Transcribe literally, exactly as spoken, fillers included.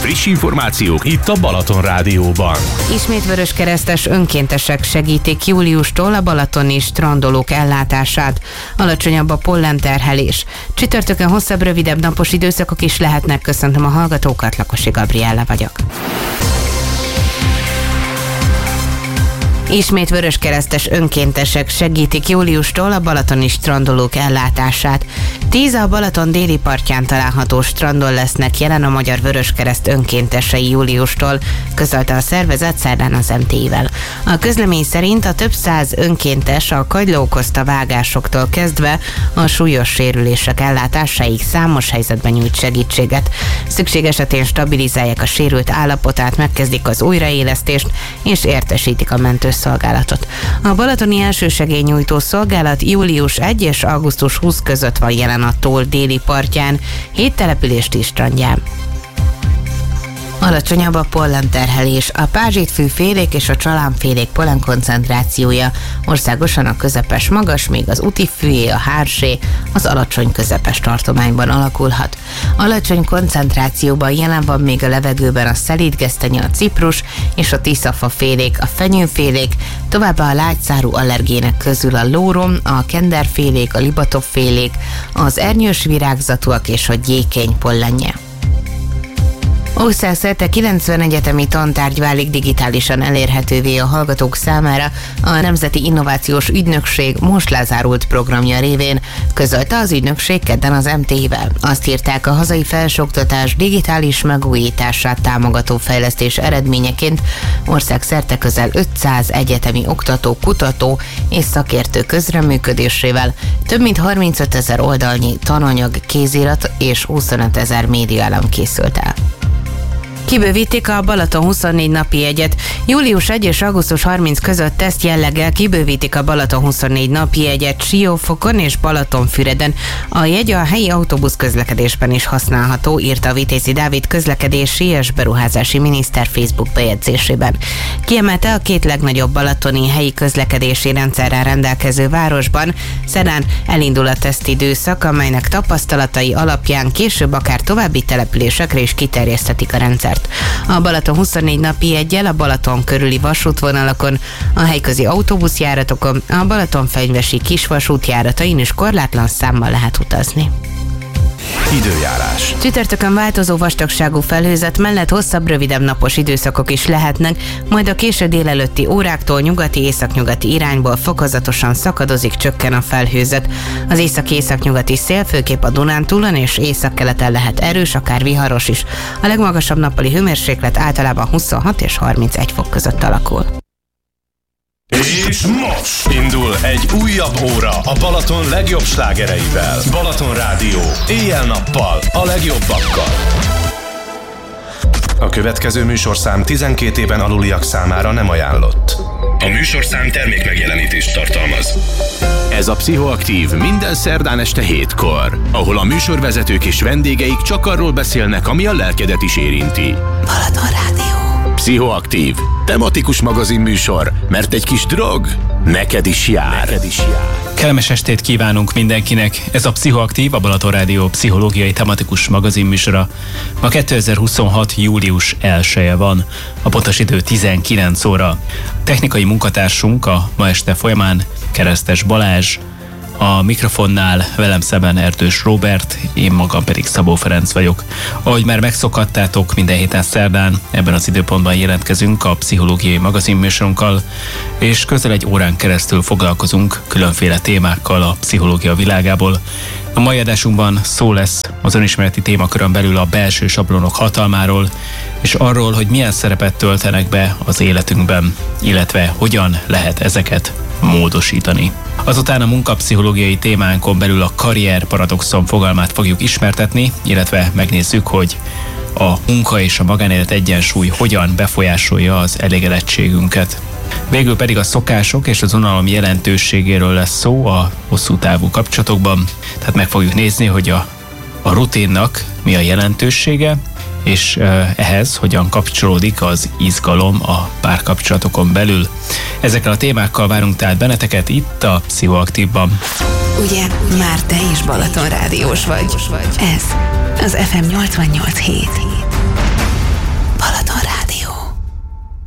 Friss információk itt a Balaton Rádióban. Ismét vöröskeresztes önkéntesek segítik júliustól a balatoni strandolók ellátását. Alacsonyabb a pollenterhelés. Csütörtökön hosszabb, rövidebb napos időszakok is lehetnek. Köszöntöm a hallgatókat, Lakosi Gabriella vagyok. Ismét vöröskeresztes önkéntesek segítik júliustól a balatoni strandolók ellátását. Tíz a Balaton déli partján található strandon lesznek jelen a Magyar Vöröskereszt önkéntesei júliustól, közölte a szervezet szerdán az em té i-vel. A közlemény szerint a több száz önkéntes a kagyló okozta vágásoktól kezdve a súlyos sérülések ellátásáig számos helyzetben nyújt segítséget. Szükség esetén stabilizálják a sérült állapotát, megkezdik az újraélesztést és értesítik a mentőszolgálatot. Szolgálatot. A balatoni elsősegélynyújtó szolgálat július elseje és augusztus huszadika között van jelen a tó déli partján, hét települést is strandján. Alacsonyabb a pollenterhelés. A pázsitfűfélék és a csalánfélék pollenkoncentrációja országosan a közepes magas, még az útifűjé, a hársé az alacsony közepes tartományban alakulhat. Alacsony koncentrációban jelen van még a levegőben a szelídgesztenye, a ciprus és a tiszafafélék, a fenyőfélék, továbbá a lágyszárú allergének közül a lórom, a kenderfélék, a libatopfélék, az ernyős virágzatúak és a gyékény pollenje. Országszerte kilencven egyetemi tantárgy válik digitálisan elérhetővé a hallgatók számára a Nemzeti Innovációs Ügynökség most lezárult programja révén, közölte az ügynökség kedden az em té i-vel. Azt írták, a hazai felsőoktatás digitális megújítását támogató fejlesztés eredményeként országszerte közel ötszáz egyetemi oktató, kutató és szakértő közreműködésével több mint harmincötezer oldalnyi tananyag, kézirat és huszonötezer médiaelem készült el. Kibővítik a Balaton huszonnégy napi jegyet. július elseje és augusztus harmincadika között teszt jelleggel kibővítik a Balaton huszonnégy napi jegyet Siófokon és Balatonfüreden. A jegy a helyi autóbusz közlekedésben is használható, írta Vitézi Dávid közlekedési és beruházási miniszter Facebook bejegyzésében. Kiemelte, a két legnagyobb balatoni helyi közlekedési rendszerrel rendelkező városban szerdán elindul a tesztidőszak, amelynek tapasztalatai alapján később akár további településekre is kiterjesztetik a rendszert. A Balaton huszonnégy napi jeggyel a Balaton körüli vasútvonalakon, a helyközi autóbuszjáratokon, a Balatonfenyvesi kisvasútjáratain is korlátlan számmal lehet utazni. Időjárás. Csütörtökön változó vastagságú felhőzet mellett hosszabb, rövidebb napos időszakok is lehetnek, majd a késő délelőtti óráktól nyugati északnyugati irányból fokozatosan szakadozik, csökken a felhőzet. Az észak-északnyugati szél főképp a Dunántúlon és északkeleten lehet erős, akár viharos is. A legmagasabb nappali hőmérséklet általában huszonhat és harmincegy fok között alakul. És most indul egy újabb óra a Balaton legjobb slágereivel. Balaton Rádió. Éjjel-nappal a legjobbakkal. A következő műsorszám tizenkét éven aluliak számára nem ajánlott. A műsorszám termékmegjelenítést tartalmaz. Ez a Pszichoaktív minden szerdán este hétkor, ahol a műsorvezetők és vendégeik csak arról beszélnek, ami a lelkedet is érinti. Balaton Rádió. Pszichoaktív, tematikus magazinműsor, mert egy kis drog neked is jár. Neked is jár. Kellemes estét kívánunk mindenkinek! Ez a Pszichoaktív, a Balaton Rádió pszichológiai tematikus magazinműsora. Ma kétezer-huszonhat. július elseje van, a pontos idő tizenkilenc óra. Technikai munkatársunk a ma este folyamán Keresztes Balázs, a mikrofonnál velem szemben Erdős Róbert, én magam pedig Szabó Ferenc vagyok. Ahogy már megszokhattátok, minden héten szerdán ebben az időpontban jelentkezünk a pszichológiai magazinműsorunkkal, és közel egy órán keresztül foglalkozunk különféle témákkal a pszichológia világából. A mai adásunkban szó lesz az önismereti témakörön belül a belső sablonok hatalmáról, és arról, hogy milyen szerepet töltenek be az életünkben, illetve hogyan lehet ezeket módosítani. Azután a munkapszichológiai témánkon belül a karrier paradoxon fogalmát fogjuk ismertetni, illetve megnézzük, hogy a munka és a magánélet egyensúly hogyan befolyásolja az elégedettségünket. Végül pedig a szokások és az unalom jelentőségéről lesz szó a hosszú távú kapcsolatokban, tehát meg fogjuk nézni, hogy a, a rutinnak mi a jelentősége, és ehhez hogyan kapcsolódik az izgalom a párkapcsolatokon belül. Ezekkel a témákkal várunk tehát benneteket itt a Pszichoaktívban. Ugye már te is Balaton rádiós vagy. Ez az ef em nyolcvannyolc hét.